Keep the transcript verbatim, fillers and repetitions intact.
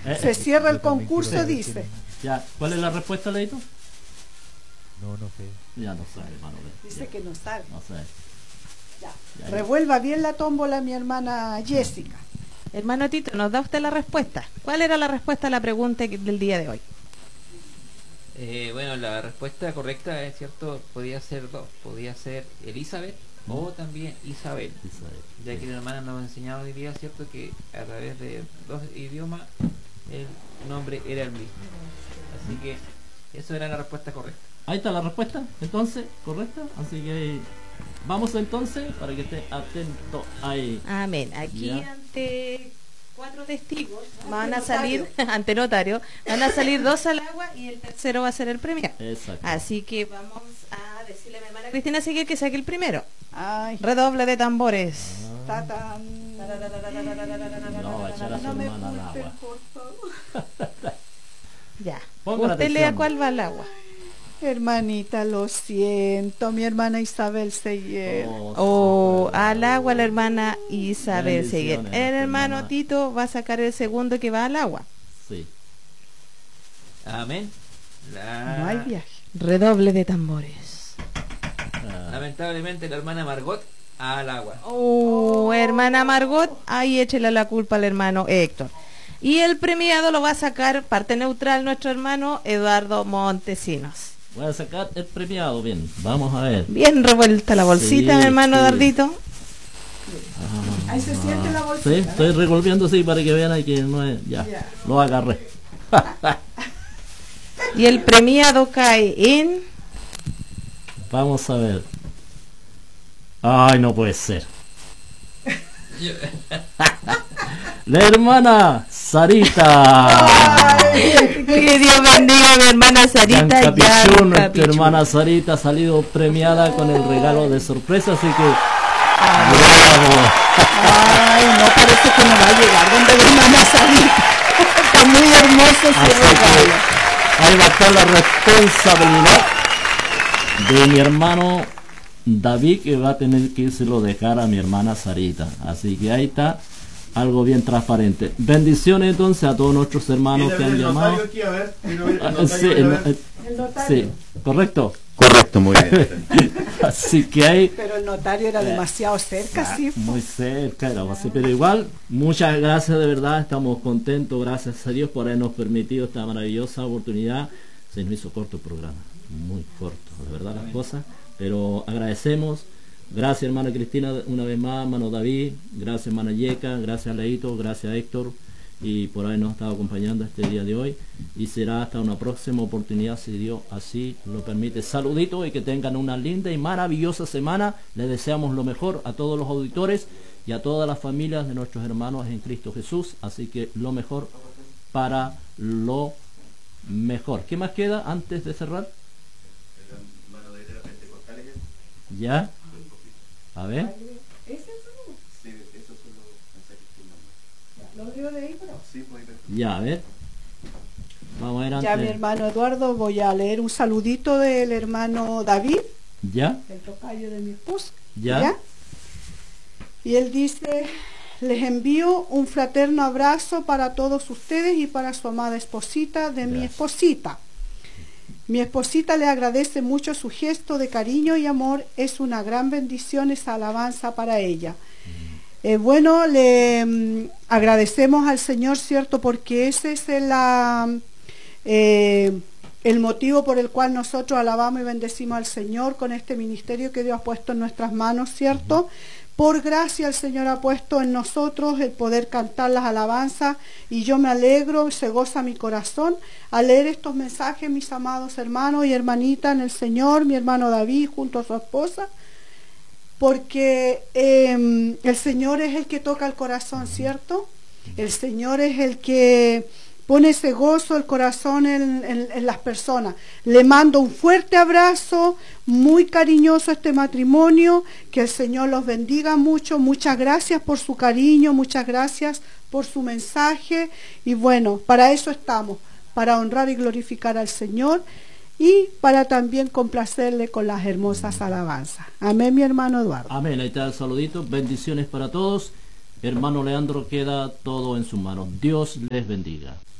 se cierra el concurso, dice. Ya, ¿cuál es la respuesta, Leito? No, no sé. Ya no sabe, hermano. Dice ya. que no sabe. No sabe. Ya. Ya, Revuelva bien la tómbola, mi hermana Jessica. Hermano Tito, nos da usted la respuesta. ¿Cuál era la respuesta a la pregunta del día de hoy? Eh, bueno, la respuesta correcta es cierto, podía ser dos, podía ser Elizabeth ¿Mm? o también Isabel, Isabel, ya sí. que la hermana nos ha enseñado hoy día, cierto, que a través de dos idiomas el nombre era el mismo. Así que eso era la respuesta correcta. Ahí está la respuesta, entonces, correcta. Así que vamos entonces para que esté atento ahí. Amén. Aquí Ya. ante cuatro testigos van a salir, ante notario, van a salir dos al agua y el tercero va a ser el premio. Exacto. Así que vamos a decirle a mi hermana Cristina Seguir que saque el primero. Ay. Redoble de tambores. Ta -tan. No, va a echar a su No me hermana al culpen, agua. por favor. Ya. Ponga Usted atención. lea cuál va al agua. Hermanita, lo siento, mi hermana Isabel Seguer. Oh, O al agua la hermana Isabel Seguer. Bendiciones, El hermano hermana. Tito va a sacar el segundo que va al agua. Sí. Amén. La... No hay viaje. Redoble de tambores. Ah, Lamentablemente la hermana Margot al agua. Oh, hermana Margot, ahí échele la culpa al hermano Héctor. Y el premiado lo va a sacar, parte neutral, nuestro hermano Eduardo Montesinos. voy a sacar el premiado, bien. Vamos a ver. Bien revuelta la bolsita, Sí, mi hermano sí. Dardito. Ahí se siente la bolsita. Sí, estoy revolviendo así para que vean ahí que no es. Ya, Ya. lo agarré. Y el premiado cae en... Vamos a ver. Ay, no puede ser. La hermana Sarita. Que Dios bendiga a mi hermana Sarita. Yan Yan Capichún, nuestra Capichún. hermana Sarita ha salido premiada con el regalo de sorpresa, así que bravo. Ay, no, parece que no va a llegar donde mi hermana Sarita. Está muy hermoso ese Así regalo. que ahí va a estar la responsabilidad de mi hermano David, que va a tener que se lo dejar a mi hermana Sarita. Así que ahí está algo bien transparente. Bendiciones entonces a todos nuestros hermanos que han llamado. Aquí, a ver, mira, el Ah, notario, sí, a el- ver. el- El notario. sí, correcto. Correcto, muy bien. Así que hay Pero el notario era demasiado cerca, sí. muy cerca, era así, pero igual, muchas gracias de verdad, estamos contentos, gracias a Dios por habernos permitido esta maravillosa oportunidad. Se nos hizo corto el programa, muy corto, de verdad las cosas, pero agradecemos. Gracias hermana Cristina una vez más, hermano David, gracias hermana Yeca, gracias Leito, gracias Héctor y por habernos estado acompañando este día de hoy, y será hasta una próxima oportunidad si Dios así lo permite. Saluditos y que tengan una linda y maravillosa semana. Les deseamos lo mejor a todos los auditores y a todas las familias de nuestros hermanos en Cristo Jesús, así que lo mejor para lo mejor. ¿Qué más queda antes de cerrar? ¿Ya? A ver. Ya, a ver. Vamos a ver antes. Ya, mi hermano Eduardo, voy a leer un saludito del hermano David, ¿Ya? el tocayo de mi esposa. ¿Ya? Y él dice: les envío un fraterno abrazo para todos ustedes y para su amada esposita de mi Gracias. esposita. Mi esposita le agradece mucho su gesto de cariño y amor. Es una gran bendición esa alabanza para ella. Eh, bueno, le mm, agradecemos al Señor, ¿cierto? Porque ese es el, ah, eh, el motivo por el cual nosotros alabamos y bendecimos al Señor con este ministerio que Dios ha puesto en nuestras manos, ¿cierto? Por gracia el Señor ha puesto en nosotros el poder cantar las alabanzas, y yo me alegro, se goza mi corazón al leer estos mensajes, mis amados hermanos y hermanitas en el Señor, mi hermano David junto a su esposa, porque eh, el Señor es el que toca el corazón, ¿cierto? El Señor es el que pone ese gozo, el corazón en, en, en las personas. Le mando un fuerte abrazo, muy cariñoso a este matrimonio, que el Señor los bendiga mucho. Muchas gracias por su cariño, muchas gracias por su mensaje, y bueno, para eso estamos, para honrar y glorificar al Señor, y para también complacerle con las hermosas alabanzas. Amén, mi hermano Eduardo. Amén, ahí está el saludito. Bendiciones para todos. Hermano Leandro, queda todo en sus manos. Dios les bendiga.